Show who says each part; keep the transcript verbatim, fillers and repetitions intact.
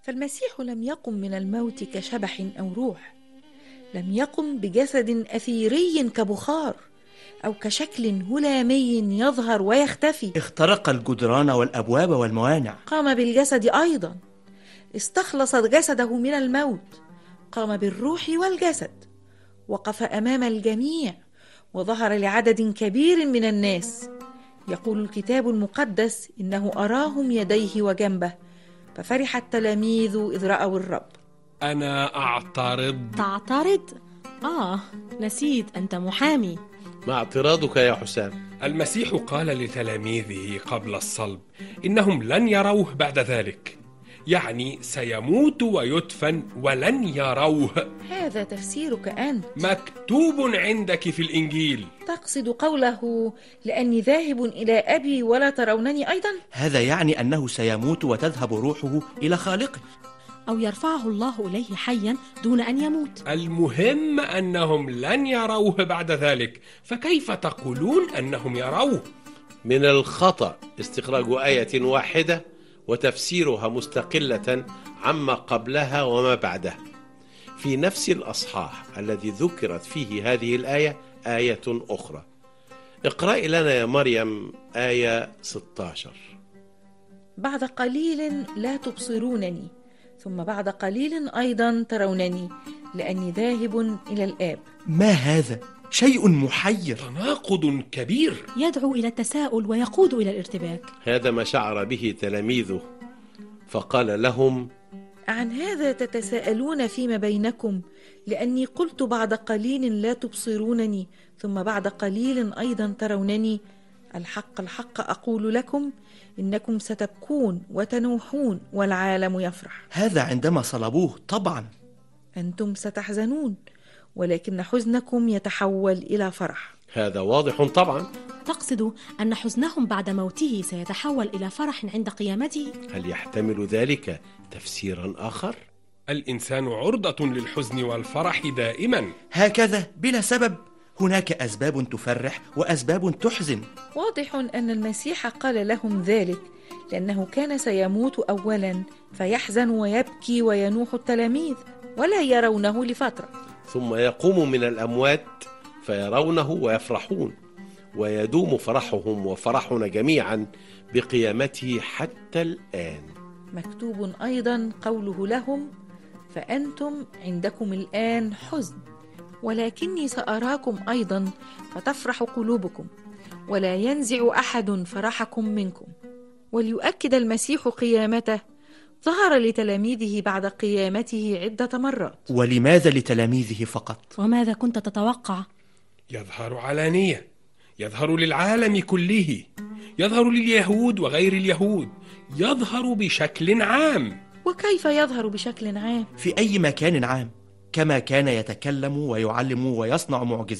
Speaker 1: فالمسيح لم يقم من الموت كشبح أو روح، لم يقم بجسد أثيري كبخار أو كشكل هلامي يظهر ويختفي.
Speaker 2: اخترق الجدران والأبواب والموانع.
Speaker 1: قام بالجسد أيضا، استخلص جسده من الموت، قام بالروح والجسد، وقف أمام الجميع وظهر لعدد كبير من الناس. يقول الكتاب المقدس إنه أراهم يديه وجنبه، ففرح التلاميذ إذ رأوا الرب.
Speaker 3: أنا أعترض.
Speaker 4: تعترض؟ آه نسيت، أنت محامي.
Speaker 5: ما اعتراضك يا حسام؟
Speaker 3: المسيح قال لتلاميذه قبل الصلب إنهم لن يروه بعد ذلك، يعني سيموت ويدفن ولن يروه.
Speaker 1: هذا تفسيرك أنت.
Speaker 3: مكتوب عندك في الإنجيل.
Speaker 1: تقصد قوله لأني ذاهب إلى أبي ولا ترونني أيضا؟
Speaker 2: هذا يعني أنه سيموت وتذهب روحه إلى خالقه،
Speaker 4: أو يرفعه الله إليه حيا دون أن يموت.
Speaker 3: المهم أنهم لن يروه بعد ذلك، فكيف تقولون أنهم يروه؟
Speaker 5: من الخطأ استخراج آية واحدة وتفسيرها مستقلة عما قبلها وما بعدها. في نفس الأصحاح الذي ذكرت فيه هذه الآية آية أخرى. اقرأي لنا يا مريم آية ستة عشر.
Speaker 1: بعد قليل لا تبصرونني، ثم بعد قليل أيضا ترونني، لأني ذاهب إلى الآب.
Speaker 2: ما هذا؟ شيء محير،
Speaker 3: تناقض كبير
Speaker 4: يدعو إلى التساؤل ويقود إلى الارتباك.
Speaker 5: هذا ما شعر به تلاميذه، فقال لهم:
Speaker 1: عن هذا تتساءلون فيما بينكم، لأني قلت بعد قليل لا تبصرونني، ثم بعد قليل أيضا ترونني. الحق الحق أقول لكم، إنكم ستبكون وتنوحون والعالم يفرح.
Speaker 2: هذا عندما صلبوه طبعا.
Speaker 1: أنتم ستحزنون، ولكن حزنكم يتحول إلى فرح.
Speaker 5: هذا واضح طبعا.
Speaker 4: تقصد أن حزنهم بعد موته سيتحول إلى فرح عند قيامته؟
Speaker 5: هل يحتمل ذلك تفسيرا آخر؟
Speaker 3: الإنسان عرضة للحزن والفرح دائما،
Speaker 2: هكذا بلا سبب. هناك أسباب تفرح وأسباب تحزن.
Speaker 1: واضح أن المسيح قال لهم ذلك لأنه كان سيموت أولا، فيحزن ويبكي وينوح التلاميذ ولا يرونه لفترة،
Speaker 5: ثم يقوم من الأموات فيرونه ويفرحون، ويدوم فرحهم وفرحنا جميعا بقيامته حتى الآن.
Speaker 1: مكتوب أيضا قوله لهم: فأنتم عندكم الآن حزن، ولكني سأراكم أيضا فتفرح قلوبكم، ولا ينزع أحد فرحكم منكم. وليؤكد المسيح قيامته، ظهر لتلاميذه بعد قيامته عدة مرات.
Speaker 2: ولماذا لتلاميذه فقط؟
Speaker 4: وماذا كنت تتوقع؟
Speaker 3: يظهر علانية، يظهر للعالم كله، يظهر لليهود وغير اليهود، يظهر بشكل عام.
Speaker 1: وكيف يظهر بشكل عام؟
Speaker 2: في أي مكان عام، كما كان يتكلم ويعلم ويصنع معجزات